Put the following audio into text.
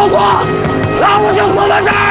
说错，老子就死在这儿。